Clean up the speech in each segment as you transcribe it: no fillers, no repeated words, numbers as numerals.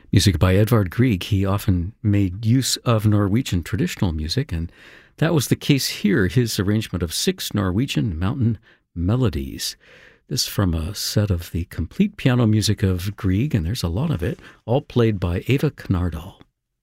Music by Edvard Grieg. He often made use of Norwegian traditional music, and that was the case here, his arrangement of 6 Norwegian mountain melodies. This from a set of the complete piano music of Grieg, and there's a lot of it, all played by Eva Knardal.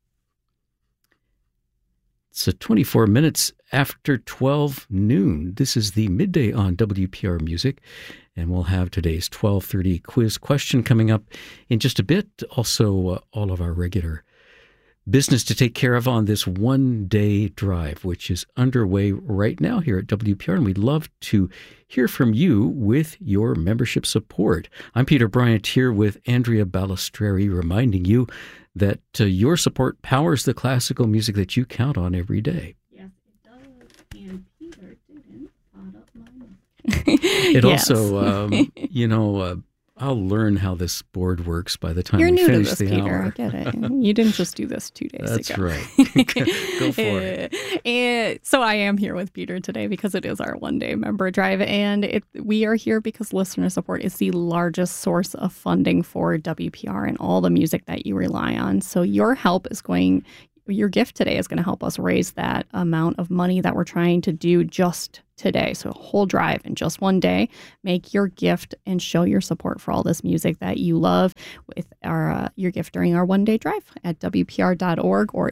It's 24 minutes after 12 noon. This is the midday on WPR Music, and we'll have today's 12:30 quiz question coming up in just a bit. Also, all of our regular business to take care of on this one-day drive, which is underway right now here at WPR, and we'd love to hear from you with your membership support. I'm Peter Bryant here with Andrea Balistreri, reminding you that your support powers the classical music that you count on every day. Yes, it does. And Peter didn't pot up my money. It also, I'll learn how this board works by the time You're we new finish to this, the Peter. hour. I get it. You didn't just do this 2 days That's ago. right. Go for it. So I am here with Peter today because it is our one-day member drive, and we are here because listener support is the largest source of funding for WPR and all the music that you rely on. So your gift today is going to help us raise that amount of money that we're trying to do just today. So a whole drive in just one day. Make your gift and show your support for all this music that you love with your gift during our one-day drive at WPR.org or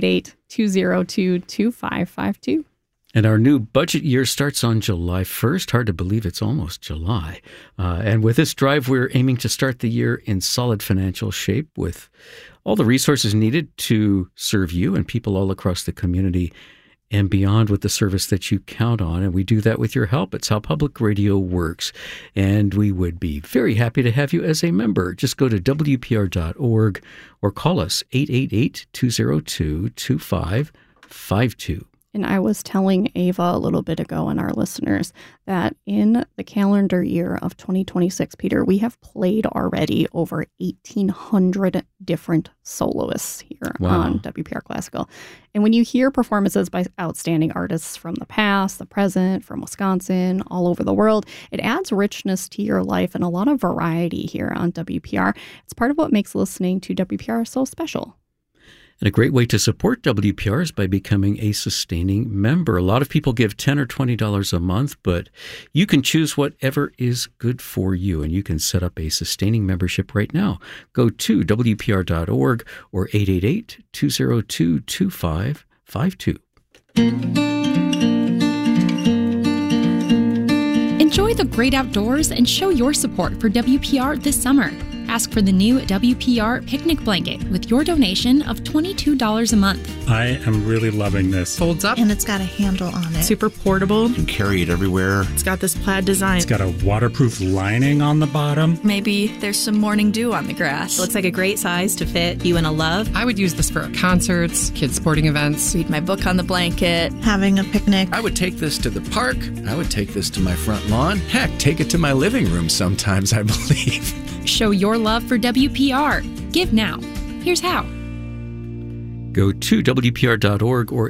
888-202-2552. And our new budget year starts on July 1st. Hard to believe it's almost July. And with this drive, we're aiming to start the year in solid financial shape with all the resources needed to serve you and people all across the community and beyond with the service that you count on. And we do that with your help. It's how public radio works. And we would be very happy to have you as a member. Just go to WPR.org or call us 888-202-2552. And I was telling Ava a little bit ago and our listeners that in the calendar year of 2026, Peter, we have played already over 1,800 different soloists here on WPR Classical. And when you hear performances by outstanding artists from the past, the present, from Wisconsin, all over the world, it adds richness to your life and a lot of variety here on WPR. It's part of what makes listening to WPR so special. And a great way to support WPR is by becoming a sustaining member. A lot of people give $10 or $20 a month, but you can choose whatever is good for you, and you can set up a sustaining membership right now. Go to WPR.org or 888-202-2552. Enjoy the great outdoors and show your support for WPR this summer. Ask for the new WPR picnic blanket with your donation of $22 a month. I am really loving this. Folds up. And it's got a handle on it. Super portable. You can carry it everywhere. It's got this plaid design. It's got a waterproof lining on the bottom. Maybe there's some morning dew on the grass. It looks like a great size to fit you and a love. I would use this for concerts, kids' sporting events. Read my book on the blanket. Having a picnic. I would take this to the park. I would take this to my front lawn. Heck, take it to my living room sometimes, I believe. Show your love for WPR. Give now. Here's how. Go to WPR.org or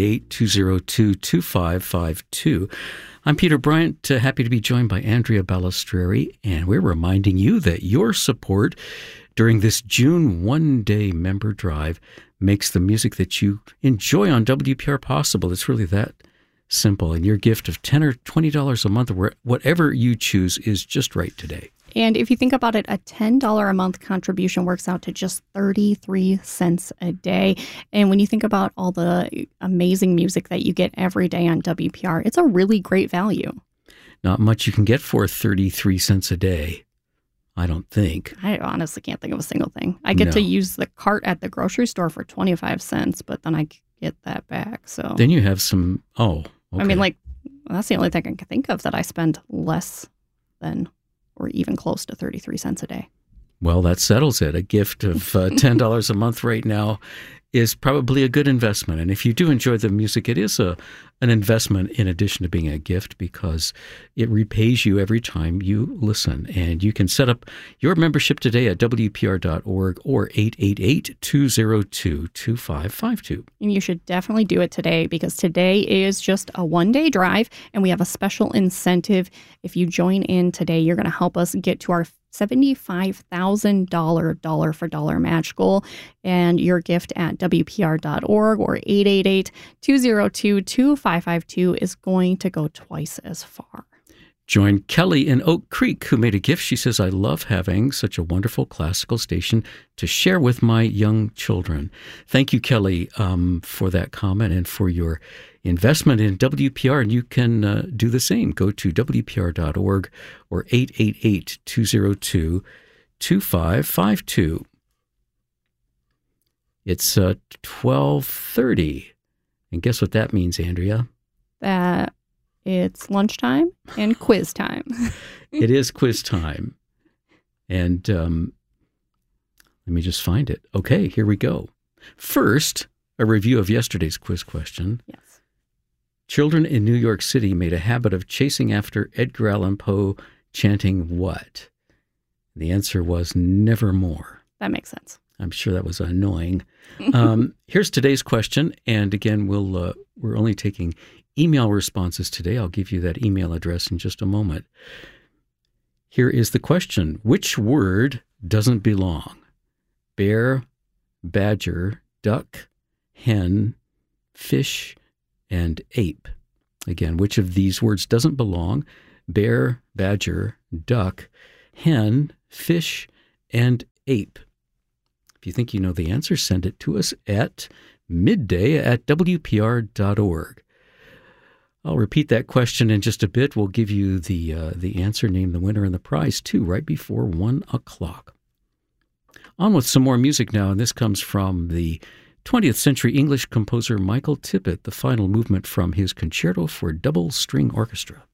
888-202-2552. I'm Peter Bryant, happy to be joined by Andrea Balistreri, and we're reminding you that your support during this June one-day member drive makes the music that you enjoy on WPR possible. It's really that simple, and your gift of $10 or $20 a month, or whatever you choose, is just right today. And if you think about it, a $10 a month contribution works out to just 33 cents a day. And when you think about all the amazing music that you get every day on WPR, it's a really great value. Not much you can get for 33 cents a day, I don't think. I honestly can't think of a single thing. I get to use the cart at the grocery store for 25 cents, but then I get that back. So then you have some, okay. I mean, that's the only thing I can think of that I spend less than or even close to 33 cents a day. Well, that settles it. A gift of $10 a month right now is probably a good investment. And if you do enjoy the music, it is an investment in addition to being a gift because it repays you every time you listen. And you can set up your membership today at WPR.org or 888-202-2552. And you should definitely do it today because today is just a one-day drive and we have a special incentive. If you join in today, you're going to help us get to our $75,000 dollar for dollar match goal. And your gift at WPR.org or 888-202-2552 is going to go twice as far. Join Kelly in Oak Creek, who made a gift. She says, I love having such a wonderful classical station to share with my young children. Thank you, Kelly, for that comment and for your investment in WPR. And you can do the same. Go to WPR.org or 888-202-2552. It's 12:30. And guess what that means, Andrea? That it's lunchtime and quiz time. It is quiz time. And let me just find it. Okay, here we go. First, a review of yesterday's quiz question. Yes. Children in New York City made a habit of chasing after Edgar Allan Poe, chanting what? The answer was nevermore. That makes sense. I'm sure that was annoying. Here's today's question. And again, we're only taking email responses today. I'll give you that email address in just a moment. Here is the question. Which word doesn't belong? Bear, badger, duck, hen, fish, and ape. Again, which of these words doesn't belong? Bear, badger, duck, hen, fish, and ape. If you think you know the answer, send it to us at midday@wpr.org. I'll repeat that question in just a bit. We'll give you the answer, name the winner, and the prize, too, right before 1 o'clock. On with some more music now, and this comes from the 20th century English composer Michael Tippett, the final movement from his Concerto for Double String Orchestra.